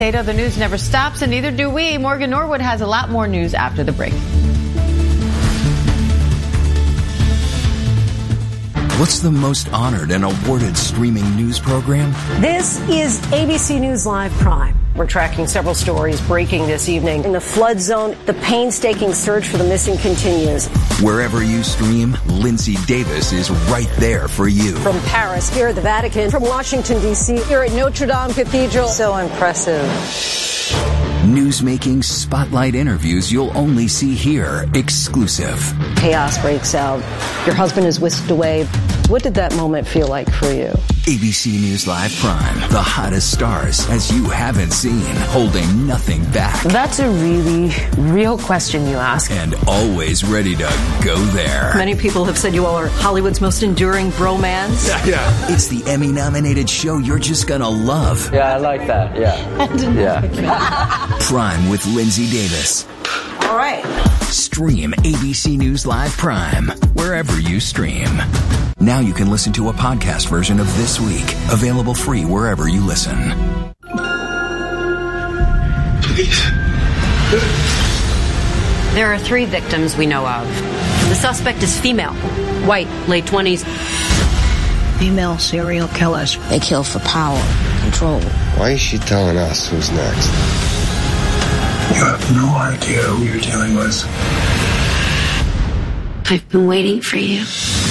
The news never stops, and neither do we. Morgan Norwood has a lot more news after the break. What's the most honored and awarded streaming news program? This is ABC News Live Prime. We're tracking several stories breaking this evening. In the flood zone, the painstaking search for the missing continues. Wherever you stream, Lindsay Davis is right there for you. From Paris, here at the Vatican, from Washington, D.C., here at Notre Dame Cathedral. So impressive. Newsmaking spotlight interviews you'll only see here, exclusive. Chaos breaks out. Your husband is whisked away. What did that moment feel like for you? ABC News Live Prime, the hottest stars as you haven't seen, holding nothing back. That's a really real question you ask. And always ready to go there. Many people have said you all are Hollywood's most enduring bromance. Yeah. It's the Emmy-nominated show you're just gonna love. Yeah, I like that, yeah. Prime with Lindsay Davis. All right. Stream ABC News Live Prime wherever you stream. Now you can listen to a podcast version of This Week, available free wherever you listen. Please. There are 3 victims we know of. The suspect is female, white, late 20s. Female serial killers. They kill for power, control. Why is she telling us who's next? You have no idea who you're dealing with. I've been waiting for you.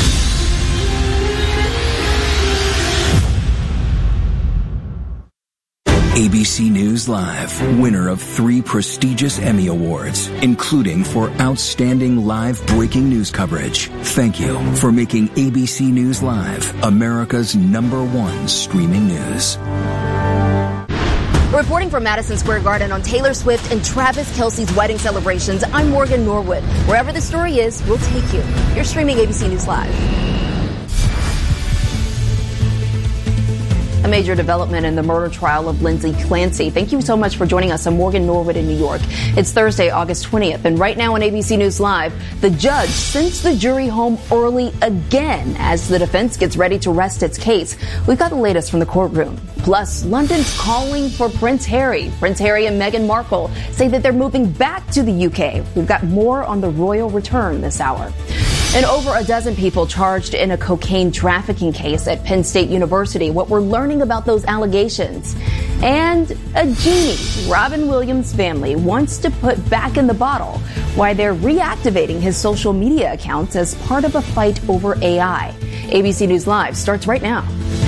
ABC News Live, winner of 3 prestigious Emmy Awards, including for outstanding live breaking news coverage. Thank you for making ABC News Live America's #1 streaming news. Reporting from Madison Square Garden on Taylor Swift and Travis Kelce's wedding celebrations, I'm Morgan Norwood. Wherever the story is, we'll take you. You're streaming ABC News Live. A major development in the murder trial of Lindsay Clancy. Thank you so much for joining us. I'm Morgan Norwood in New York. It's Thursday, August 20th, and right now on ABC News Live, the judge sends the jury home early again as the defense gets ready to rest its case. We've got the latest from the courtroom. Plus, London's calling for Prince Harry. Prince Harry and Meghan Markle say that they're moving back to the UK. We've got more on the royal return this hour. And over a dozen people charged in a cocaine trafficking case at Penn State University. What we're learning about those allegations. And a genie Robin Williams' family wants to put back in the bottle. Why they're reactivating his social media accounts as part of a fight over AI. ABC News Live starts right now.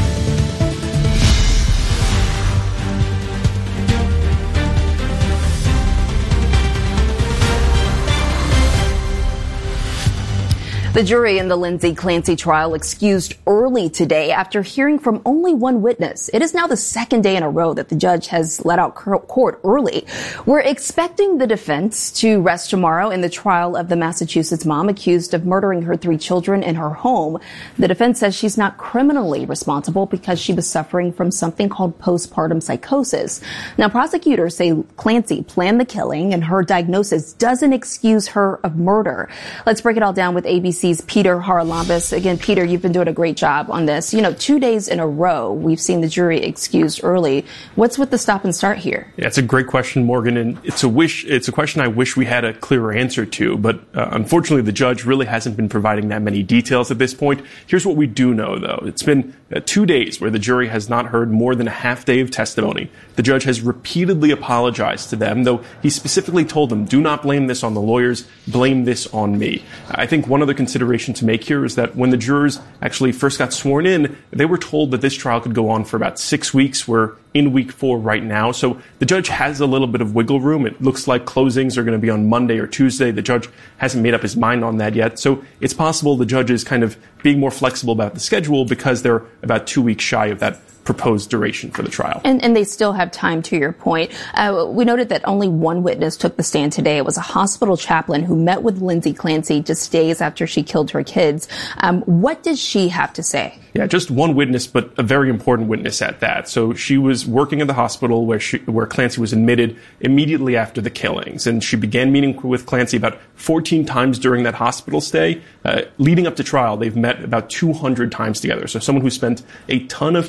The jury in the Lindsay Clancy trial excused early today after hearing from only one witness. It is now the second day in a row that the judge has let out court early. We're expecting the defense to rest tomorrow in the trial of the Massachusetts mom accused of murdering her 3 children in her home. The defense says she's not criminally responsible because she was suffering from something called postpartum psychosis. Now, prosecutors say Clancy planned the killing and her diagnosis doesn't excuse her of murder. Let's break it all down with ABC's Peter Haralambous. Again, Peter, you've been doing a great job on this. 2 days in a row, we've seen the jury excused early. What's with the stop and start here? Yeah, it's a great question, Morgan, and it's a question I wish we had a clearer answer to, but unfortunately the judge really hasn't been providing that many details at this point. Here's what we do know, though. It's been 2 days where the jury has not heard more than a half day of testimony. The judge has repeatedly apologized to them, though he specifically told them, do not blame this on the lawyers, blame this on me. I think one of the consideration to make here is that when the jurors actually first got sworn in, they were told that this trial could go on for about 6 weeks. We're in week 4 right now. So the judge has a little bit of wiggle room. It looks like closings are going to be on Monday or Tuesday. The judge hasn't made up his mind on that yet. So it's possible the judge is kind of being more flexible about the schedule because they're about 2 weeks shy of that proposed duration for the trial. And they still have time, to your point. We noted that only one witness took the stand today. It was a hospital chaplain who met with Lindsay Clancy just days after she killed her kids. What does she have to say? Yeah, just one witness, but a very important witness at that. So she was working at the hospital where Clancy was admitted immediately after the killings. And she began meeting with Clancy about 14 times during that hospital stay. Leading up to trial, they've met about 200 times together. So someone who spent a ton of time with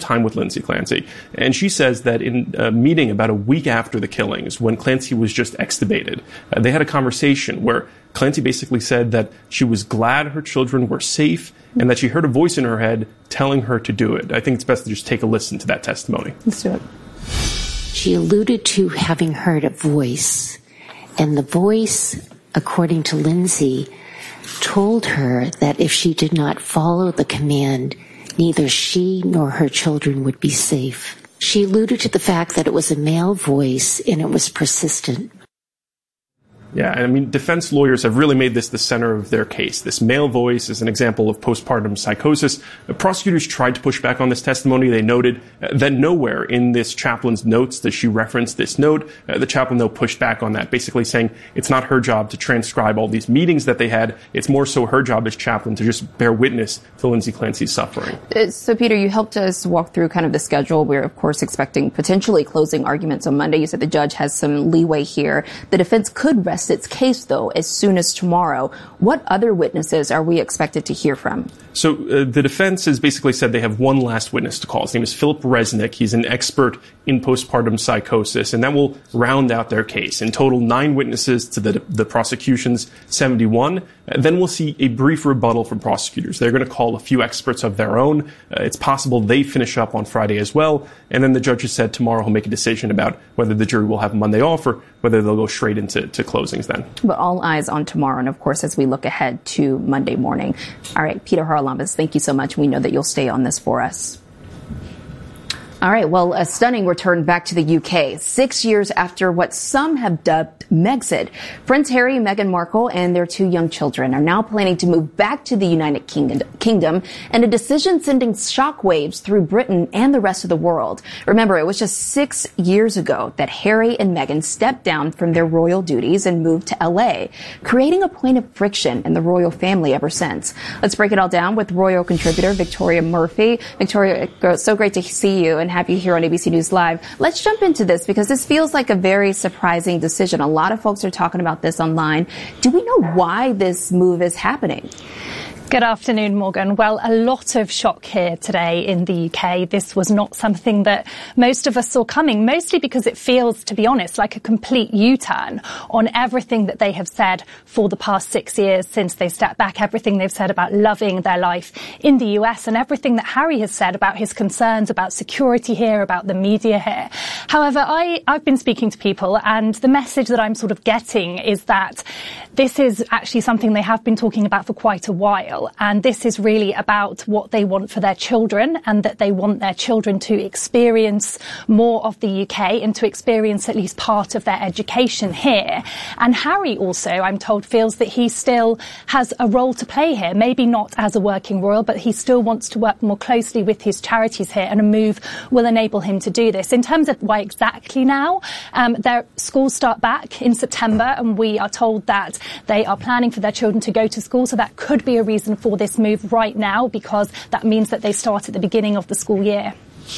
Lindsay Clancy. And she says that in a meeting about a week after the killings, when Clancy was just extubated, they had a conversation where Clancy basically said that she was glad her children were safe and that she heard a voice in her head telling her to do it. I think it's best to just take a listen to that testimony. Let's do it. She alluded to having heard a voice, and the voice, according to Lindsay, told her that if she did not follow the command, neither she nor her children would be safe. She alluded to the fact that it was a male voice and it was persistent. Yeah, I mean, defense lawyers have really made this the center of their case. This male voice is an example of postpartum psychosis. The prosecutors tried to push back on this testimony. They noted that nowhere in this chaplain's notes does she reference this note. The chaplain, though, pushed back on that, basically saying it's not her job to transcribe all these meetings that they had. It's more so her job as chaplain to just bear witness to Lindsay Clancy's suffering. So, Peter, you helped us walk through kind of the schedule. We're, of course, expecting potentially closing arguments on Monday. You said the judge has some leeway here. The defense could rest its case, though, as soon as tomorrow. What other witnesses are we expected to hear from? So the defense has basically said they have one last witness to call. His name is Philip Resnick. He's an expert in postpartum psychosis, and that will round out their case. In total, 9 witnesses to the prosecution's 71. Then we'll see a brief rebuttal from prosecutors. They're going to call a few experts of their own. It's possible they finish up on Friday as well. And then the judge has said tomorrow he'll make a decision about whether the jury will have Monday off or whether they'll go straight into closings then. But all eyes on tomorrow, and of course, as we look ahead to Monday morning. All right, Peter Haralambous, thank you so much. We know that you'll stay on this for us. All right, well, a stunning return back to the UK, 6 years after what some have dubbed Megxit. Prince Harry, Meghan Markle, and their 2 young children are now planning to move back to the United Kingdom, and a decision sending shockwaves through Britain and the rest of the world. Remember, it was just 6 years ago that Harry and Meghan stepped down from their royal duties and moved to LA, creating a point of friction in the royal family ever since. Let's break it all down with royal contributor Victoria Murphy. Victoria, so great to see you and have you here on ABC News Live. Let's jump into this because this feels like a very surprising decision. A lot of folks are talking about this online. Do we know why this move is happening? Good afternoon, Morgan. Well, a lot of shock here today in the UK. This was not something that most of us saw coming, mostly because it feels, to be honest, like a complete U-turn on everything that they have said for the past 6 years since they stepped back, everything they've said about loving their life in the US, and everything that Harry has said about his concerns about security here, about the media here. However, I've been speaking to people, and the message that I'm sort of getting is that this is actually something they have been talking about for quite a while. And this is really about what they want for their children, and that they want their children to experience more of the UK and to experience at least part of their education here. And Harry also, I'm told, feels that he still has a role to play here, maybe not as a working royal, but he still wants to work more closely with his charities here, and a move will enable him to do this. In terms of why exactly now, their schools start back in September, and we are told that they are planning for their children to go to school, so that could be a reason for this move right now, because that means that they start at the beginning of the school year.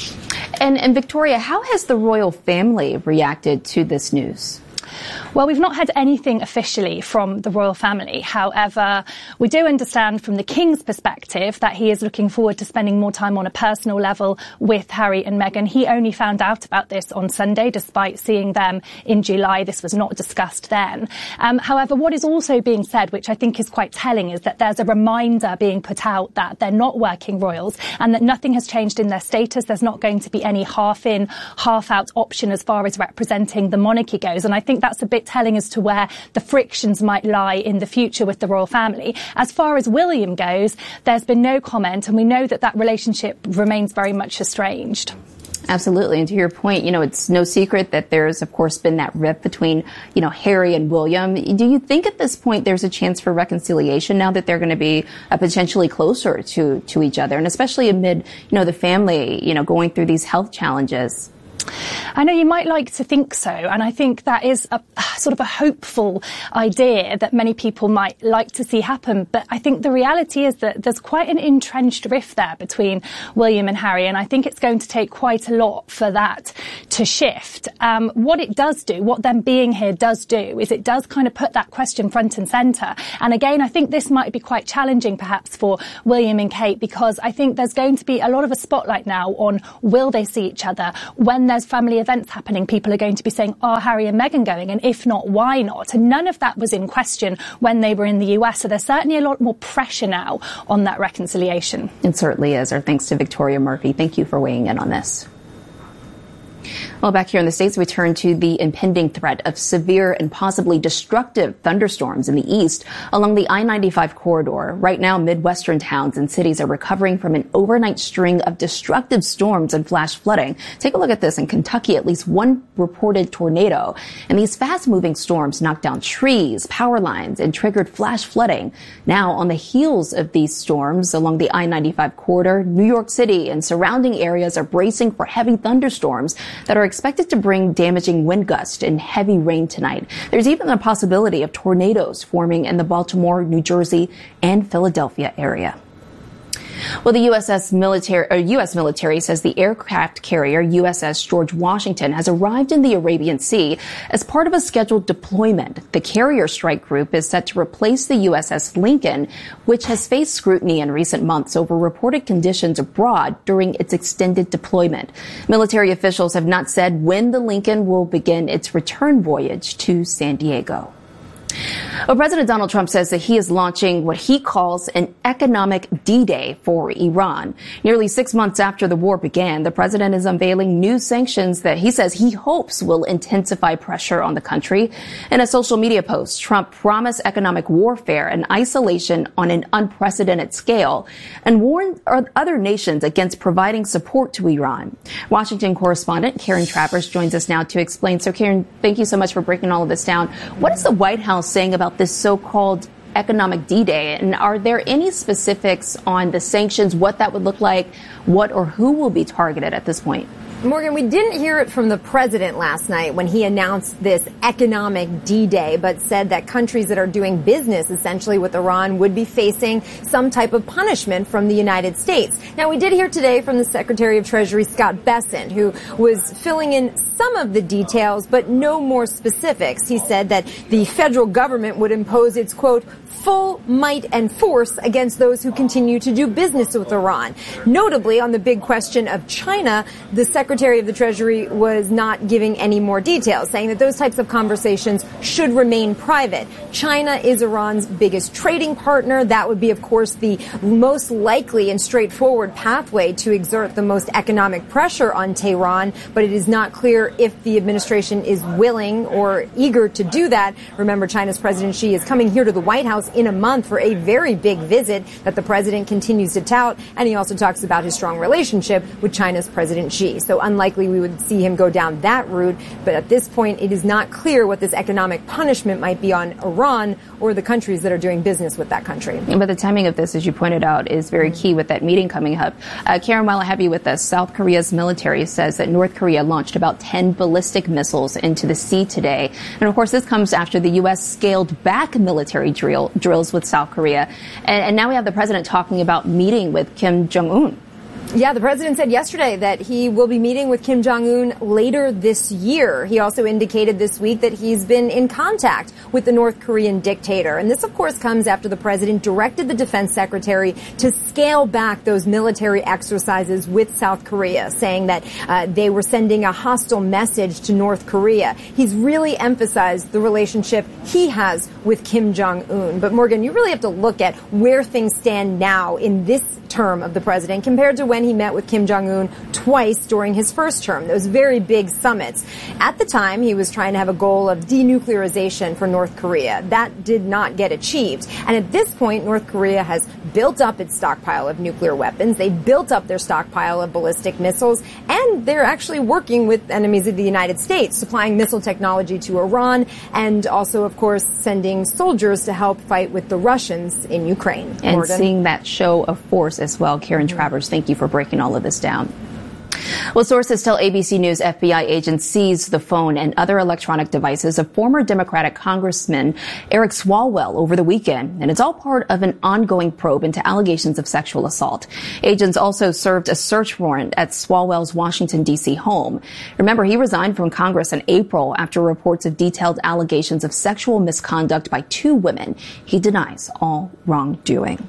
And Victoria, how has the royal family reacted to this news? Well, we've not had anything officially from the royal family. However, we do understand from the King's perspective that he is looking forward to spending more time on a personal level with Harry and Meghan. He only found out about this on Sunday, despite seeing them in July. This was not discussed then. However, what is also being said, which I think is quite telling, is that there's a reminder being put out that they're not working royals and that nothing has changed in their status. There's not going to be any half-in, half-out option as far as representing the monarchy goes. And I think that's a bit telling as to where the frictions might lie in the future with the royal family. As far as William goes, there's been no comment, and we know that that relationship remains very much estranged. Absolutely. And to your point, it's no secret that there's, of course, been that rift between, Harry and William. Do you think at this point there's a chance for reconciliation now that they're going to be potentially closer to each other, and especially amid, the family, going through these health challenges? I know you might like to think so, and I think that is a sort of a hopeful idea that many people might like to see happen. But I think the reality is that there's quite an entrenched rift there between William and Harry, and I think it's going to take quite a lot for that to shift. What it does do, what them being here does do, is it does kind of put that question front and centre. And again, I think this might be quite challenging perhaps for William and Kate, because I think there's going to be a lot of a spotlight now on will they see each other. When there's family events happening, people are going to be saying, are Harry and Meghan going? And if not, why not? And none of that was in question when they were in the US. So there's certainly a lot more pressure now on that reconciliation. It certainly is. Our thanks to Victoria Murphy. Thank you for weighing in on this. Well, back here in the States, we turn to the impending threat of severe and possibly destructive thunderstorms in the east along the I-95 corridor. Right now, Midwestern towns and cities are recovering from an overnight string of destructive storms and flash flooding. Take a look at this. In Kentucky, at least one reported tornado. And these fast-moving storms knocked down trees, power lines, and triggered flash flooding. Now, on the heels of these storms along the I-95 corridor, New York City and surrounding areas are bracing for heavy thunderstorms that are expected to bring damaging wind gusts and heavy rain tonight. There's even a possibility of tornadoes forming in the Baltimore, New Jersey, and Philadelphia area. Well, the U.S. military says the aircraft carrier USS George Washington has arrived in the Arabian Sea as part of a scheduled deployment. The carrier strike group is set to replace the USS Lincoln, which has faced scrutiny in recent months over reported conditions abroad during its extended deployment. Military officials have not said when the Lincoln will begin its return voyage to San Diego. Well, President Donald Trump says that he is launching what he calls an economic D-Day for Iran. Nearly 6 months after the war began, the president is unveiling new sanctions that he says he hopes will intensify pressure on the country. In a social media post, Trump promised economic warfare and isolation on an unprecedented scale and warned other nations against providing support to Iran. Washington correspondent Karen Travers joins us now to explain. So, Karen, thank you so much for breaking all of this down. What is the White House saying about this so-called economic D-Day? And are there any specifics on the sanctions, what that would look like, what or who will be targeted at this point? Morgan, we didn't hear it from the president last night when he announced this economic D-Day, but said that countries that are doing business essentially with Iran would be facing some type of punishment from the United States. Now, we did hear today from the Secretary of Treasury, Scott Bessent, who was filling in some of the details, but no more specifics. He said that the federal government would impose its, quote, full might and force against those who continue to do business with Iran. Notably, on the big question of China, the Secretary of the Treasury was not giving any more details, saying that those types of conversations should remain private. China is Iran's biggest trading partner. That would be, of course, the most likely and straightforward pathway to exert the most economic pressure on Tehran, but it is not clear if the administration is willing or eager to do that. Remember, China's President Xi is coming here to the White House in a month for a very big visit that the president continues to tout, and he also talks about his strong relationship with China's President Xi. So unlikely we would see him go down that route, but at this point it is not clear what this economic punishment might be on Iran or the countries that are doing business with that country. But the timing of this, as you pointed out, is very key with that meeting coming up. Karen, while I have you with us, South Korea's military says that North Korea launched about 10 ballistic missiles into the sea today. And of course, this comes after the U.S. scaled back military drills with South Korea. And now we have the president talking about meeting with Kim Jong-un. Yeah, the president said yesterday that he will be meeting with Kim Jong-un later this year. He also indicated this week that he's been in contact with the North Korean dictator. And this, of course, comes after the president directed the defense secretary to scale back those military exercises with South Korea, saying that they were sending a hostile message to North Korea. He's really emphasized the relationship he has with Kim Jong-un. But, Morgan, you really have to look at where things stand now in this term of the president compared to when he met with Kim Jong-un twice during his first term, those very big summits. At the time, he was trying to have a goal of denuclearization for North Korea. That did not get achieved. And at this point, North Korea has built up its stockpile of nuclear weapons. They built up their stockpile of ballistic missiles, and they're actually working with enemies of the United States, supplying missile technology to Iran, and also, of course, sending soldiers to help fight with the Russians in Ukraine. And seeing that show of force as well. Karen Travers, thank you for breaking all of this down. Well, sources tell ABC News FBI agents seized the phone and other electronic devices of former Democratic Congressman Eric Swalwell over the weekend, and it's all part of an ongoing probe into allegations of sexual assault. Agents also served a search warrant at Swalwell's Washington, D.C. home. Remember, he resigned from Congress in April after reports of detailed allegations of sexual misconduct by two women. He denies all wrongdoing.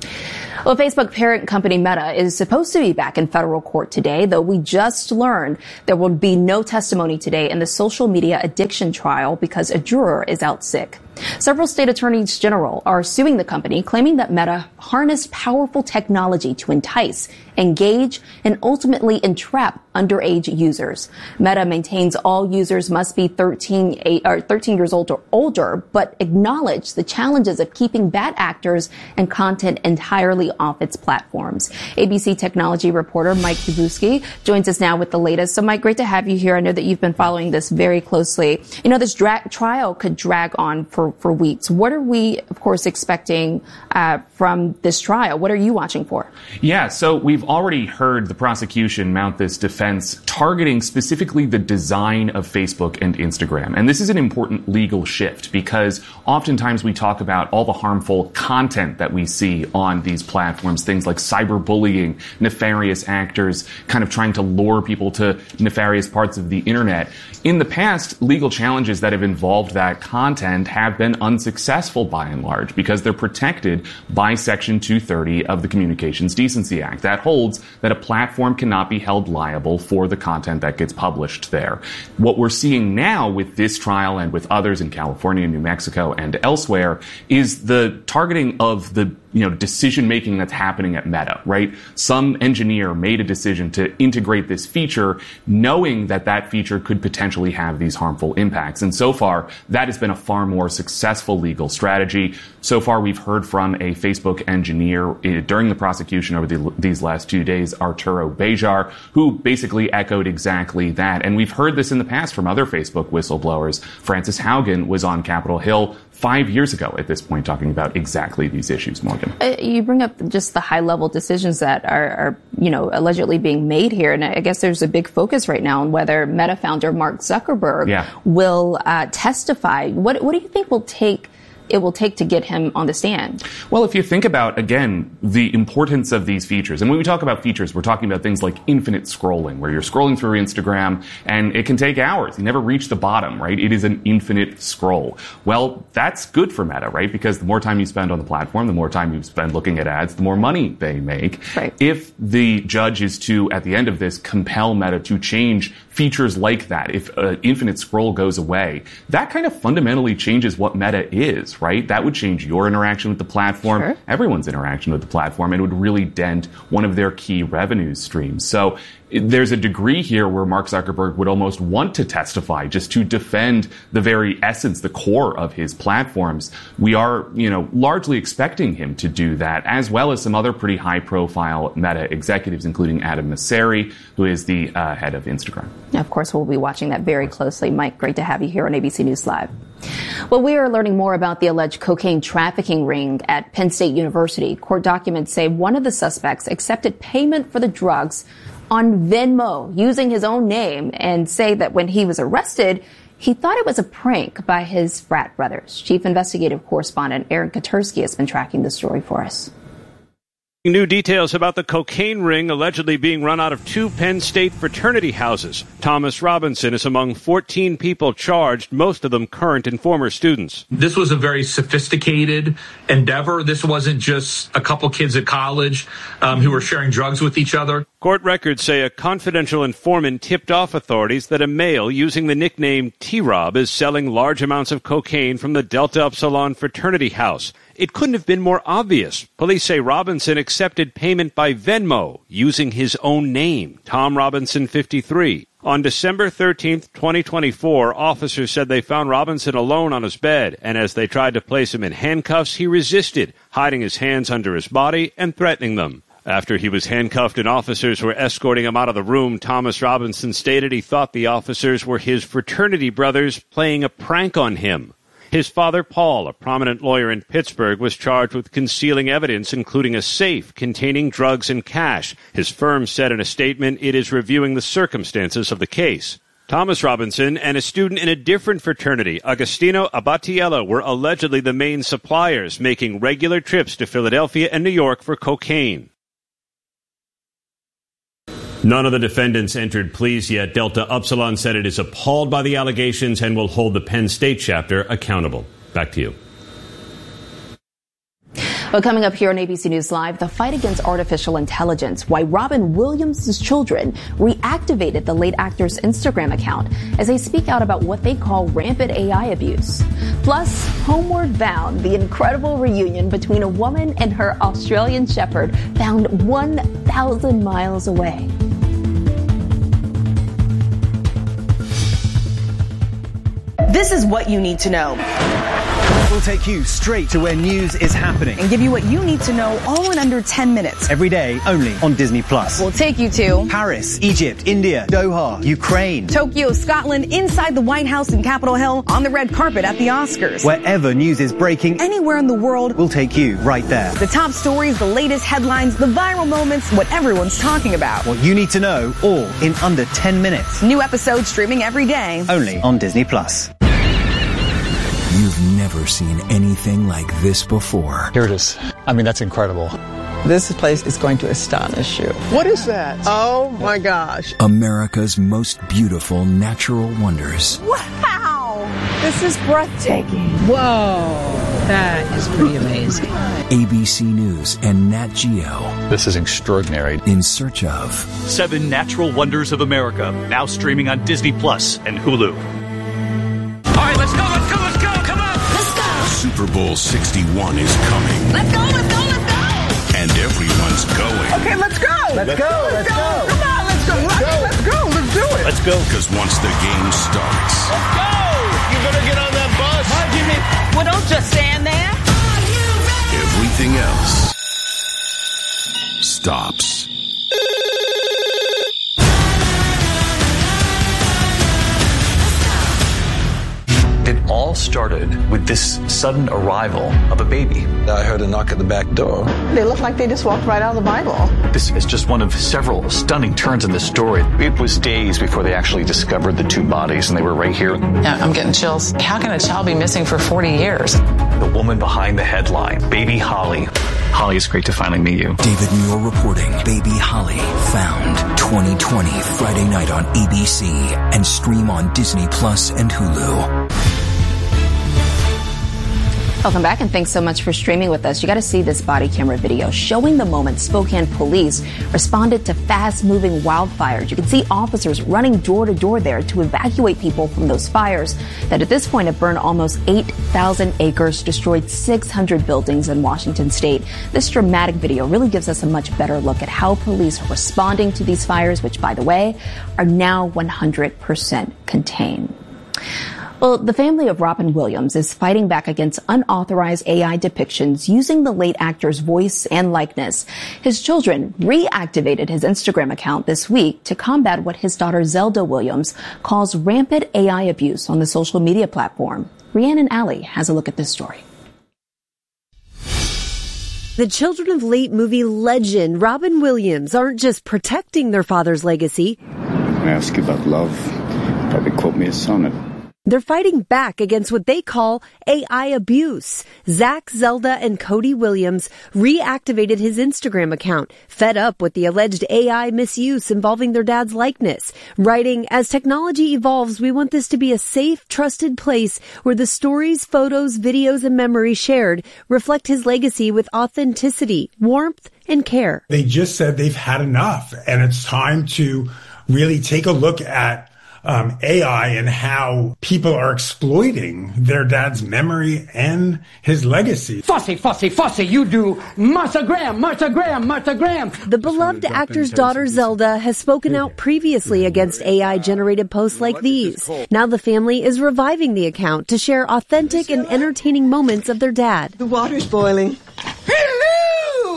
Well, Facebook parent company Meta is supposed to be back in federal court today, though we just learned there will be no testimony today in the social media addiction trial because a juror is out sick. Several state attorneys general are suing the company, claiming that Meta harnessed powerful technology to entice, engage, and ultimately entrap underage users. Meta maintains all users must be 13 years old or older, but acknowledge the challenges of keeping bad actors and content entirely off its platforms. ABC technology reporter Mike Dubusky joins us now with the latest. So, Mike, great to have you here. I know that you've been following this very closely. You know, this trial could drag on for weeks. What are we, of course, expecting from this trial? What are you watching for? Yeah, so we've already heard the prosecution mount this defense targeting specifically the design of Facebook and Instagram. And this is an important legal shift because oftentimes we talk about all the harmful content that we see on these platforms, things like cyberbullying, nefarious actors kind of trying to lure people to nefarious parts of the internet. In the past, legal challenges that have involved that content have been unsuccessful by and large because they're protected by Section 230 of the Communications Decency Act. That holds that a platform cannot be held liable for the content that gets published there. What we're seeing now with this trial and with others in California, New Mexico, and elsewhere is the targeting of the decision making that's happening at Meta, right? Some engineer made a decision to integrate this feature knowing that that feature could potentially have these harmful impacts. And so far, that has been a far more successful legal strategy. So far, we've heard from a Facebook engineer during the prosecution over these last 2 days, Arturo Bejar, who basically echoed exactly that. And we've heard this in the past from other Facebook whistleblowers. Frances Haugen was on Capitol Hill 5 years ago at this point talking about exactly these issues, Morgan. You bring up just the high-level decisions that are allegedly being made here. And I guess there's a big focus right now on whether Meta founder Mark Zuckerberg will testify. What do you think it will take to get him on the stand? Well, if you think about, again, the importance of these features, and when we talk about features, we're talking about things like infinite scrolling, where you're scrolling through Instagram and it can take hours. You never reach the bottom, right? It is an infinite scroll. Well, that's good for Meta, right? Because the more time you spend on the platform, the more time you spend looking at ads, the more money they make. Right. If the judge is to, at the end of this, compel Meta to change features like that, if infinite scroll goes away, that kind of fundamentally changes what Meta is, right? That would change your interaction with the platform, everyone's interaction with the platform, and it would really dent one of their key revenue streams. So there's a degree here where Mark Zuckerberg would almost want to testify just to defend the very essence, the core of his platforms. We are, largely expecting him to do that, as well as some other pretty high-profile Meta executives, including Adam Mosseri, who is the head of Instagram. Of course, we'll be watching that very closely. Mike, great to have you here on ABC News Live. Well, we are learning more about the alleged cocaine trafficking ring at Penn State University. Court documents say one of the suspects accepted payment for the drugs on Venmo using his own name and say that when he was arrested, he thought it was a prank by his frat brothers. Chief Investigative Correspondent Aaron Katersky has been tracking the story for us. New details about the cocaine ring allegedly being run out of two Penn State fraternity houses. Thomas Robinson is among 14 people charged, most of them current and former students. This was a very sophisticated endeavor. This wasn't just a couple kids at college who were sharing drugs with each other. Court records say a confidential informant tipped off authorities that a male using the nickname T-Rob is selling large amounts of cocaine from the Delta Upsilon fraternity house. It couldn't have been more obvious. Police say Robinson accepted payment by Venmo using his own name, Tom Robinson, 53. On December 13th, 2024, officers said they found Robinson alone on his bed, and as they tried to place him in handcuffs, he resisted, hiding his hands under his body and threatening them. After he was handcuffed and officers were escorting him out of the room, Thomas Robinson stated he thought the officers were his fraternity brothers playing a prank on him. His father, Paul, a prominent lawyer in Pittsburgh, was charged with concealing evidence, including a safe containing drugs and cash. His firm said in a statement it is reviewing the circumstances of the case. Thomas Robinson and a student in a different fraternity, Agostino Abatiello, were allegedly the main suppliers, making regular trips to Philadelphia and New York for cocaine. None of the defendants entered pleas yet. Delta Upsilon said it is appalled by the allegations and will hold the Penn State chapter accountable. Back to you. Well, coming up here on ABC News Live, the fight against artificial intelligence, why Robin Williams' children reactivated the late actor's Instagram account as they speak out about what they call rampant AI abuse. Plus, Homeward Bound, the incredible reunion between a woman and her Australian shepherd found 1,000 miles away. This is what you need to know. We'll take you straight to where news is happening and give you what you need to know all in under 10 minutes. Every day, only on Disney+. We'll take you to Paris, Egypt, India, Doha, Ukraine, Tokyo, Scotland, inside the White House and Capitol Hill, on the red carpet at the Oscars. Wherever news is breaking, anywhere in the world, we'll take you right there. The top stories, the latest headlines, the viral moments, what everyone's talking about. What you need to know, all in under 10 minutes. New episodes streaming every day. Only on Disney+. You've never seen anything like this before. Here it is. I mean, that's incredible. This place is going to astonish you. What is that? Oh my gosh. America's most beautiful natural wonders. Wow! This is breathtaking. Whoa, that is pretty amazing. ABC News and Nat Geo. This is extraordinary. In search of 7 Natural Wonders of America, now streaming on Disney Plus and Hulu. All right, let's go. Come on. Let's go. Super Bowl 61 is coming. Let's go. And everyone's going. Okay, let's go. Let's go. Come on, let's go. Let's go. Let's do it. Let's go. Because once the game starts. Let's go. You better get on that bus. Why, Jimmy? Well, don't just stand there. Everything else stops. It all started with this sudden arrival of a baby. I heard a knock at the back door. They look like they just walked right out of the Bible. This is just one of several stunning turns in this story. It was days before they actually discovered the 2 bodies, and they were right here. Yeah, I'm getting chills. How can a child be missing for 40 years? The woman behind the headline, Baby Holly. Holly, it's great to finally meet you. David Muir reporting Baby Holly found 2020 Friday night on ABC and stream on Disney Plus and Hulu. Welcome back, and thanks so much for streaming with us. You got to see this body camera video showing the moment Spokane police responded to fast-moving wildfires. You can see officers running door to door there to evacuate people from those fires that at this point have burned almost 8,000 acres, destroyed 600 buildings in Washington state. This dramatic video really gives us a much better look at how police are responding to these fires, which, by the way, are now 100% contained. Well, the family of Robin Williams is fighting back against unauthorized AI depictions using the late actor's voice and likeness. His children reactivated his Instagram account this week to combat what his daughter Zelda Williams calls rampant AI abuse on the social media platform. Rhiannon Alley has a look at this story. The children of late movie legend Robin Williams aren't just protecting their father's legacy. When I ask you about love, probably quote me a sonnet. They're fighting back against what they call AI abuse. Zach, Zelda, and Cody Williams reactivated his Instagram account, fed up with the alleged AI misuse involving their dad's likeness, writing, "As technology evolves, we want this to be a safe, trusted place where the stories, photos, videos, and memories shared reflect his legacy with authenticity, warmth, and care." They just said they've had enough, and it's time to really take a look at AI and how people are exploiting their dad's memory and his legacy. Fussy, you do Martha Graham. The beloved actor's daughter Zelda has spoken out previously against AI-generated posts like these. Now the family is reviving the account to share authentic and entertaining moments of their dad. The water's boiling. Hello!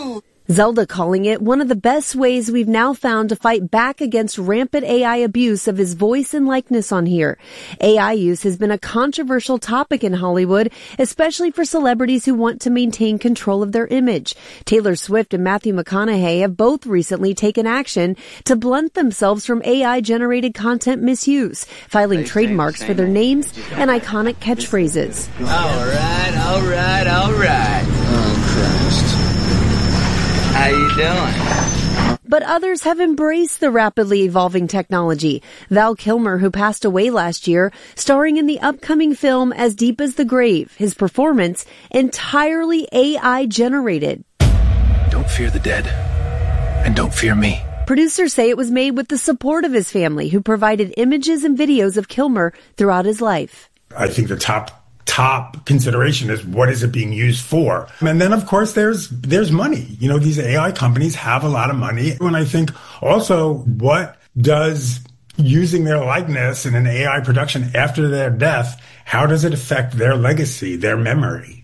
Zelda calling it one of the best ways we've now found to fight back against rampant AI abuse of his voice and likeness on here. AI use has been a controversial topic in Hollywood, especially for celebrities who want to maintain control of their image. Taylor Swift and Matthew McConaughey have both recently taken action to blunt themselves from AI-generated content misuse, filing trademarks for their names and iconic catchphrases. All right. Oh, Christ. How you doing? But others have embraced the rapidly evolving technology. Val Kilmer, who passed away last year, starring in the upcoming film As Deep as the Grave, his performance entirely AI generated. Don't fear the dead, and don't fear me. Producers say it was made with the support of his family, who provided images and videos of Kilmer throughout his life. I think the top consideration is what is it being used for? And then, of course, there's money. You know, these AI companies have a lot of money. And I think also, what does using their likeness in an AI production after their death, how does it affect their legacy, their memory?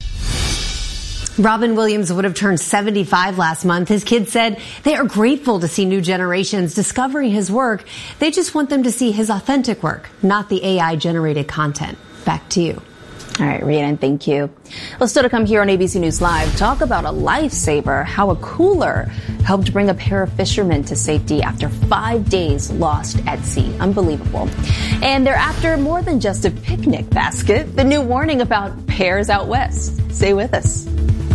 Robin Williams would have turned 75 last month. His kids said they are grateful to see new generations discovering his work. They just want them to see his authentic work, not the AI-generated content. Back to you. All right, Rhiannon, thank you. Well, still to come here on ABC News Live, talk about a lifesaver, how a cooler helped bring a pair of fishermen to safety after 5 days lost at sea. Unbelievable. And they're after more than just a picnic basket. The new warning about bears out west. Stay with us.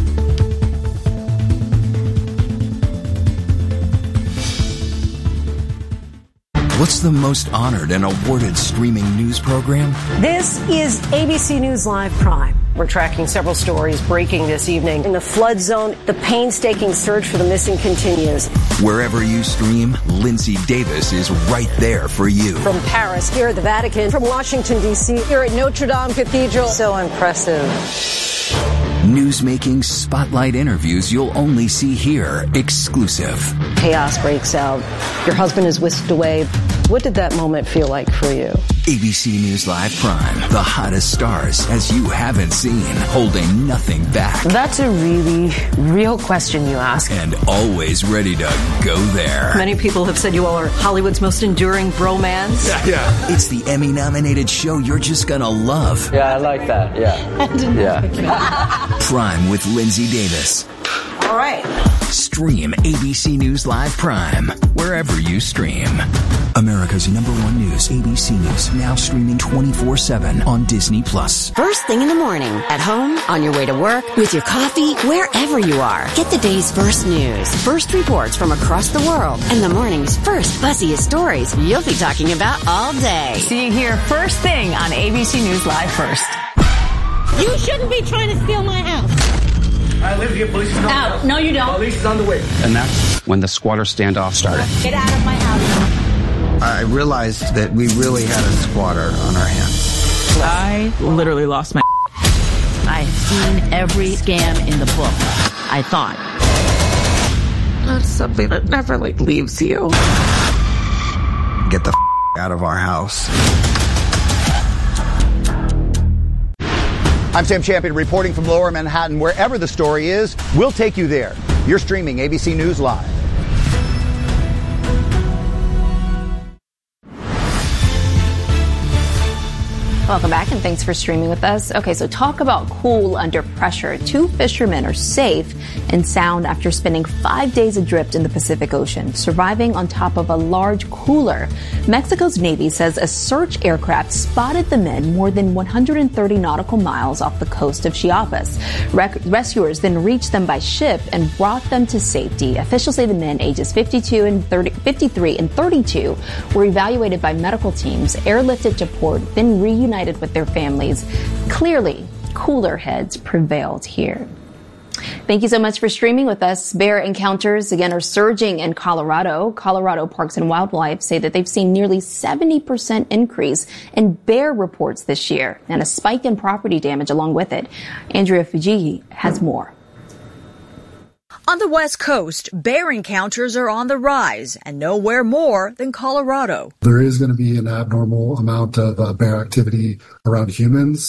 What's the most honored and awarded streaming news program? This is ABC News Live Prime. We're tracking several stories breaking this evening. In the flood zone, the painstaking search for the missing continues. Wherever you stream, Lindsay Davis is right there for you. From Paris, here at the Vatican, from Washington, D.C., here at Notre Dame Cathedral. So impressive. Newsmaking spotlight interviews you'll only see here, exclusive. Chaos breaks out. Your husband is whisked away. What did that moment feel like for you? ABC News Live Prime, the hottest stars as you haven't seen, holding nothing back. That's a really real question you ask. And always ready to go there. Many people have said you all are Hollywood's most enduring bromance. Yeah. It's the Emmy-nominated show you're just gonna love. Yeah, I like that. Yeah. Prime with Lindsay Davis. All right. Stream ABC News Live Prime wherever you stream. America's #1 news, ABC News, now streaming 24/7 on Disney+. First thing in the morning, at home, on your way to work, with your coffee, wherever you are. Get the day's first news, first reports from across the world, and the morning's first buzziest stories you'll be talking about all day. See you here first thing on ABC News Live First. You shouldn't be trying to steal my house. I live here. Police is on the way. No, you don't. Police is on the way. And that's when the squatter standoff started. Get out of my house. I realized that we really had a squatter on our hands. I literally lost my... I've seen every scam in the book. I thought. That's something that never leaves you. Get the out of our house. I'm Sam Champion reporting from Lower Manhattan. Wherever the story is, we'll take you there. You're streaming ABC News Live. Welcome back and thanks for streaming with us. Okay, so talk about cool under pressure. 2 fishermen are safe and sound after spending 5 days adrift in the Pacific Ocean, surviving on top of a large cooler. Mexico's Navy says a search aircraft spotted the men more than 130 nautical miles off the coast of Chiapas. Rescuers then reached them by ship and brought them to safety. Officials say the men, ages 53 and 32, were evaluated by medical teams, airlifted to port, then reunited with their families. Clearly, cooler heads prevailed here. Thank you so much for streaming with us. Bear encounters, again, are surging in Colorado. Colorado Parks and Wildlife say that they've seen nearly 70% increase in bear reports this year and a spike in property damage along with it. Andrea Fujii has more. On the West Coast, bear encounters are on the rise, and nowhere more than Colorado. There is going to be an abnormal amount of bear activity around humans.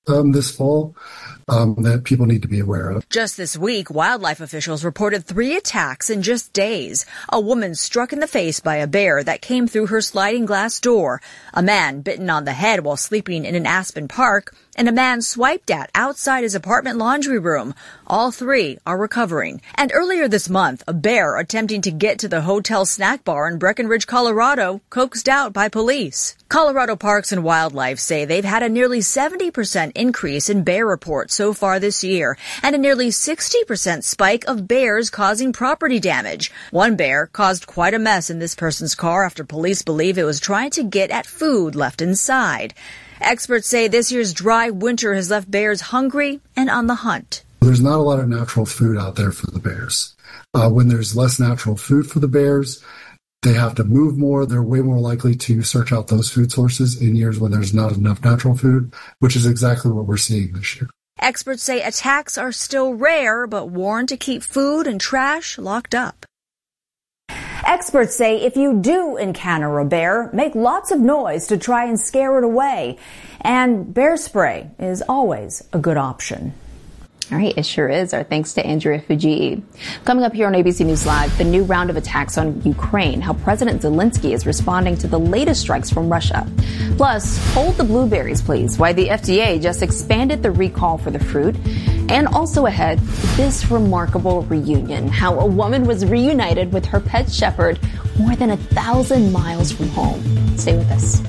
this fall that people need to be aware of. Just this week, wildlife officials reported 3 attacks in just days. A woman struck in the face by a bear that came through her sliding glass door, a man bitten on the head while sleeping in an Aspen park, and a man swiped at outside his apartment laundry room. All 3 are recovering. And earlier this month, a bear attempting to get to the hotel snack bar in Breckenridge, Colorado, coaxed out by police. Colorado Parks and Wildlife say they've had a nearly 70% increase in bear reports so far this year, and a nearly 60% spike of bears causing property damage. One bear caused quite a mess in this person's car after police believe it was trying to get at food left inside. Experts say this year's dry winter has left bears hungry and on the hunt. There's not a lot of natural food out there for the bears. When there's less natural food for the bears, they have to move more. They're way more likely to search out those food sources in years when there's not enough natural food, which is exactly what we're seeing this year. Experts say attacks are still rare, but warn to keep food and trash locked up. Experts say if you do encounter a bear, make lots of noise to try and scare it away. And bear spray is always a good option. All right, it sure is. Our thanks to Andrea Fujii. Coming up here on ABC News Live, the new round of attacks on Ukraine, how President Zelensky is responding to the latest strikes from Russia. Plus, hold the blueberries, please, why the FDA just expanded the recall for the fruit. And also ahead, this remarkable reunion, how a woman was reunited with her pet shepherd more than 1,000 miles from home. Stay with us.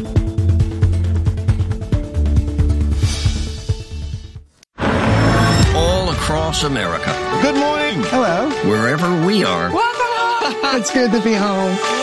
Across America. Good morning. Hello. Wherever we are. Welcome home. It's good to be home.